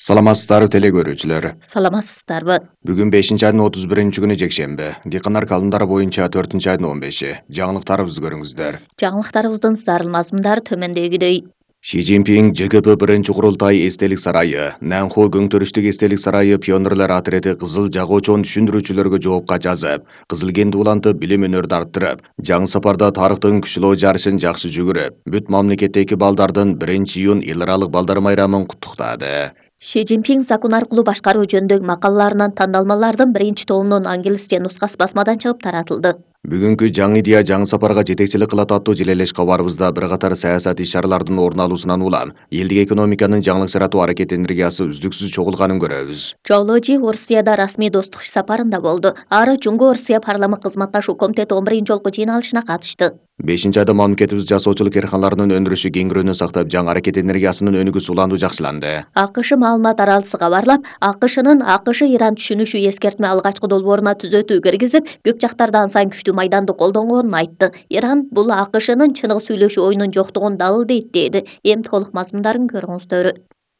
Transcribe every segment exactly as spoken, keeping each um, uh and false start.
Саламатсыздарбы теле көрүүчүлөр. Саламатсыздарбы. Бүгүн бешинчи айдын отуз биринчи күнү жекшемби. Дыйкандар калымдары боюнча төртүнчү айдын он беши. Жаңылыктарыбызды көрүңүздөр. Жаңылыктарыбыздын зарыл мазмундары төмөндөгүдөй. Ши Цзиньпин ЖКП биринчи курултай эстелик сарайы, Нанху көңтөрүштүк эстелик сарайы пионерлер атрети кызыл жагуучун түшүндүрүүчүлөргө жоопка жазып, кызыл кенди улантып билим өнөрдү арттырып, жаңы сапарда тарыхтын күчлөө жарышын жакшы жүгүрүп, бүт мамлекеттеги балдардын биринчи июнь эл аралык балдар майрамын куттуктады. Ши Цзиньпин закон аркылуу башкаруу жөнүндөгү макалаларынан тандалмалардын биринчи томунун англисче нускасы басмадан чыгып таратылды. Бүгүнкү жаңы идея жаңы сапарга жетекчилик кылат аттуу желелеш кабарыбызда бир катар саясат иш-чаралардын орун алуусунан улам элдик экономиканын жаңылык жаратуу аракет энергиясы үздүксүз чогулганын көрөбүз. Жолоожи Орусияда расмий достук иш сапарында болду. Ары Жунго Орусия парламент кызматташуу комитети он биринчи жолку жыйналышына катышты. бешинчи айда мамлекетибиз жасоочулук карканаларынын өндүрүшү кеңирүүнү сактап, жаңы аракет энергиясынын өнүгүүсү улануу жакшыланды. АКШ маалымат аралысы кабарлап, АКШнын АКШ Иран түшүнүшү эскертме алгачкы долбооруна түзөтүү киргизип, көп жактарда ан сайын күчтүү майданды колдонгонун айтты. Иран бул АКШнын чыныгы сүйлөшүү оюнун жоктугун далилдейт деди. Эми толук мазмундарын көрүңүздөр.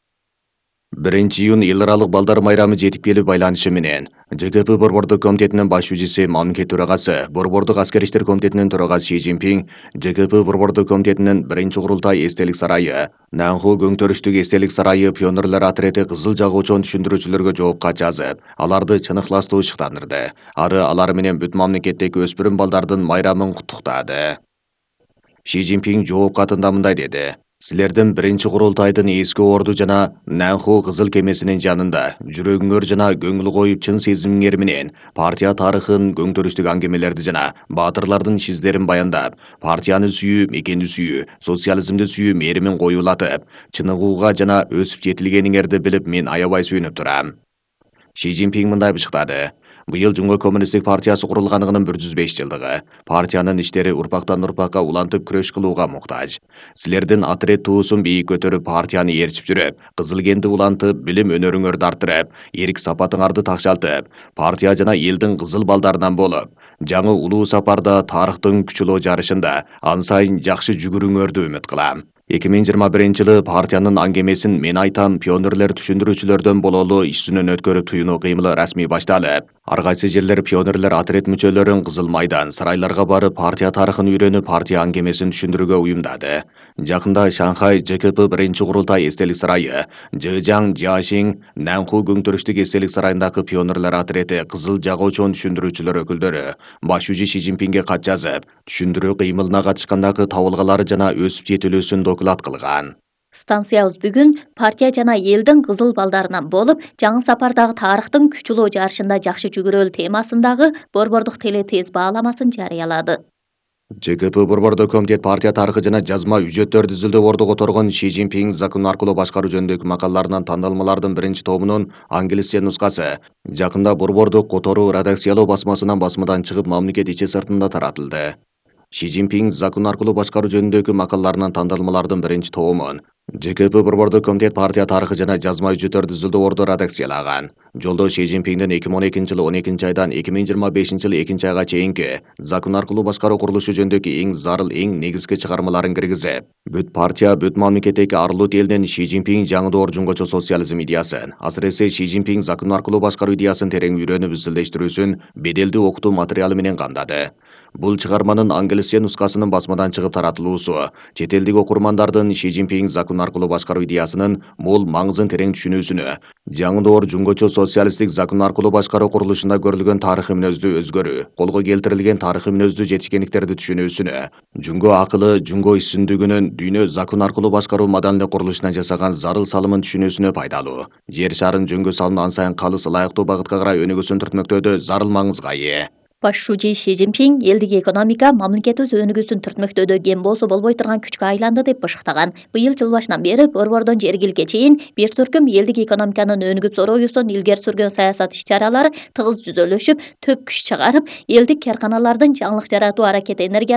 биринчи июнь эл аралык балдар майрамы жетип келип байланышы менен ЖКП Борбордук комитетинин баш жүзүчүсү мамлекет төрагасы, Борбордук аскер иштер комитетинин төрагасы Ши Цзиньпин, ЖКП Борбордук комитетинин биринчи курултай эстелик сарайы, Нанху көңтөрүштүк эстелик сарайы пионерлер атрети кызыл жагуучун түшүндүрүүчүлөргө жоопка жазып, аларды чыныктастуу ышыктандырды. Ары алар менен бүт мамлекеттеги өспүрүм балдардын майрамын куттуктады. Ши Цзиньпин жооп катында мындай деди: Силердин биринчи курултайдын эски орду жана Нанху кызыл кемесинин жанында жүрөгүңөр жана көңүл коюп чын сезимиңер менен партия тарыхын, көңтөрүштүк аңгемелерди жана баатырлардын иш издерин баяндап, партияны сүйүү, мекенди сүйүү, социализмди сүйүү мээримин коюулатып, чыныгууга жана өсүп жетилгениңерди билип мен аябай сүйүнүп турам. Ши Цзиньпин мындай бышыктады: Быйыл Жунго коммунисттик партиясы курулганынын бир жүз беш жылдыгы. Партиянын иштери урпактан урпакка улантып күрөш кылууга муктаж. Силердин отряд туусун бийик көтөрүп, партияны ээрчип жүрүп, кызыл кенди улантып, билим өнөрүңөрдү арттырып, эрк сапатыңарды такшалтып, партия жана элдин кызыл балдарынан болуп, жаңы улуу сапарда тарыхтын күчлөө жарышында ан сайын жакшы жүгүрүүңөрдү үмүт кылам. эки миң жыйырма биринчи жылы партиянын аңгемесин мен айтам пионерлер түшүндүрүүчүлөрдөн бололу иш-сүнөн өткөрүп туюнуу кыймылы расмий башталып, ар кайсы жерлер пионерлер отряд мүчөлөрүн Кызыл майдан, сарайларга барып партия тарыхын үйрөнүп, партия аңгемесин түшүндүрүүгө уюмдады. Жакында Шанхай ЖКП биринчи курултай эстелик сарайы, Жыжаң, Жашиң, Нанху көңтөрүштүк эстелик сарайындагы пионерлер атрети кызыл жагуучун түшүндүрүүчүлөр өкүлдөрү баш жүзү Ши Цзиньпинге кат жазып, түшүндүрүү кыймылына катышкандагы табылгалары жана өсүп жетилүүсүн доклад кылган. Станциябыз бүгүн партия жана элдин кызыл балдарынан болуп, жаңы сапардагы тарыхтын күчлөө жарышында жакшы жүгүрөлү темасындагы борбордук телетез бааламасын жарыялады. ЖКП Борбордук комитет партия тарыхы жана жазма үжөттөр түзүлдү орду которгон Ши Цзиньпин закон аркылуу башкаруу жөнүндөгү макалаларынан тандалмалардын биринчи томунун англисче нускасы жакында борбордук которуу редакциялоо басмасынан басмадан чыгып мамлекет ичи сыртында таратылды. Ши Цзиньпин закон аркылуу башкаруу жөнүндөгү макалаларынан тандалмалардын биринчи томун ЖКП Борбордук комитет партия тарыхы жана жазма үжөттөр түзүлдү орду редакциялаган. Жолдо Ши Цзиньпиндин эки миң он экинчи жылы он экинчи айдан эки миң жыйырма бешинчи жылы экинчи айга чейинки закон аркылуу башкаруу курулушу жөнүндөгү эң зарыл, эң негизги чыгармаларын киргизип, бүт партия, бүт мамлекеттеги арлуу элдин Ши Цзиньпин жаңы доор жунгочо социализм идеясын, асыресе Ши Цзиньпин закон аркылуу башкаруу идеясын терең үйрөнүп изилдештирүүсүн беделдүү окутуу материалы менен камдады. Бул чыгарманын англисче нускасынын басмадан чыгып таратылуусу чет элдик окурмандардын Ши Цзиньпин закон аркылуу башкаруу идеясынын мол маңызын терең түшүнүүсүнө, жаңы доор жунгочо социалисттик закон аркылуу башкаруу курулушунда көрүлгөн тарыхый мүнөздүү өзгөрүү, колго келтирилген тарыхый мүнөздүү жетишкендиктерди түшүнүүсүнө, жунго акылы, жунго иш-сүндүгүнүн дүйнө закон аркылуу башкаруу маданийлик курулушуна жасаган зарыл салымын түшүнүүсүнө пайдалуу. Жер шарын жөнгө салуу ан сайын калыс ылайыктуу багытка карай өнүгүүсүн түртмөктөөдө зарыл маңызга ээ. Баш жүзүчү Ши Цзиньпин элдик экономика мамлекетибиз өнүгүүсүн түртмөктөөдө кем болсо болбой турган күчкө айланды деп бышыктаган. Быйыл жыл башынан бери борбордон жергиликке чейин бир түркүм элдик экономиканын өнүгүп зороюусун илгери сүргөн саясат иш-чаралары тыгыз жүзөлөшүп, төп күч чыгарып, элдик карканалардын жаңылык жаратуу аракет энергиясы